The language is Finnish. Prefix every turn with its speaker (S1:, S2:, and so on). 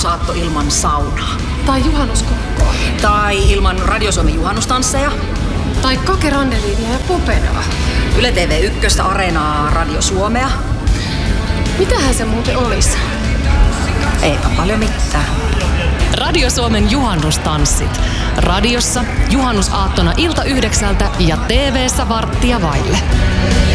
S1: juhannusaatto ilman saunaa.
S2: Tai juhannuskokkoa.
S1: Tai ilman Radio Suomen juhannustansseja.
S2: Tai Kake Randeliinia ja Popedaa.
S1: Yle TV 1, Areenaa, Radio Suomea.
S2: Mitähän se muuten olisi?
S1: Eipä paljon mitään.
S3: Radio Suomen juhannustanssit. Radiossa juhannusaattona ilta 9 ja TV:ssä 8:15.